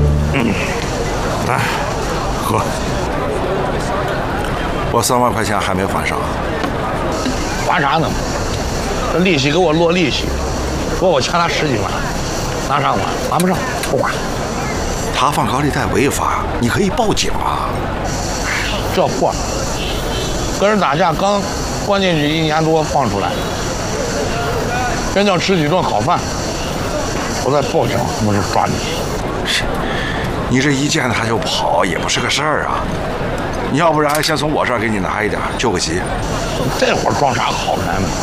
来，喝。我3万块钱还没还上。 还啥呢？这利息给我落利息，说我欠他10几万，拿上万，还不上不还。 他放高利贷违法，你可以报警啊。 这货跟人打架刚关进去1年多放出来，边叫吃几顿好饭，我再报警，我就抓你。 是，你这一见他就跑也不是个事儿啊。你要不然先从我这儿给你拿一点，救个急。 这会儿装啥好人呢？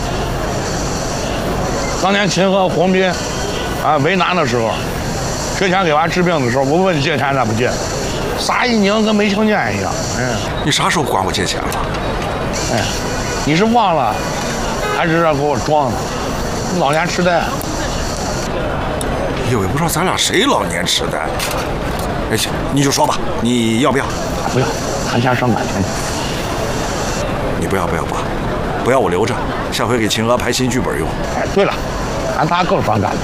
当年秦和黄斌为难的时候，缺钱给娃治病的时候，我问你借钱咋不借？撒一拧跟没听见一样。 你啥时候管我借钱了？ 你是忘了，还是让给我装的？你老年痴呆。 我也不知道咱俩谁老年痴呆。行，你就说吧，你要不要？ 不要，谈钱伤感情。 你不要，不要我留着，下回给秦娥排新剧本用。 对了，谈他更伤感情。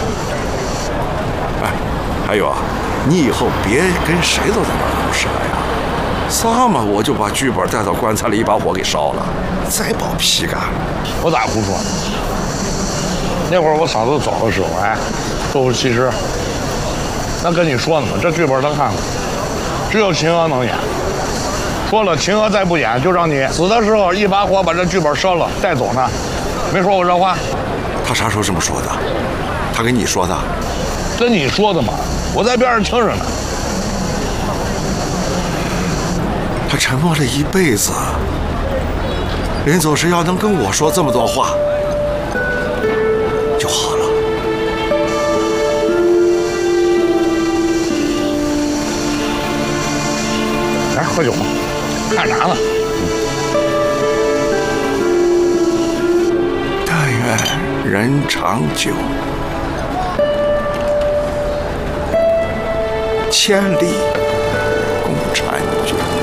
还有啊，你以后别跟谁都在那胡说呀。撒嘛，我就把剧本带到棺材里，一把火给烧了，再抱屁干。 我咋胡说？那会儿我嫂子走的时候，周护其实，那跟你说呢嘛，这剧本他看过，只有秦娥能演。说了，秦娥再不演，就让你死的时候一把火把这剧本烧了带走呢。没说过这话？ 他啥时候这么说的？他跟你说的？ 跟你说的嘛，我在边上听着呢。 他沉默了一辈子，临走时要能跟我说这么多话就好了。 来喝酒，看啥呢？ 但愿人长久，千里共婵娟。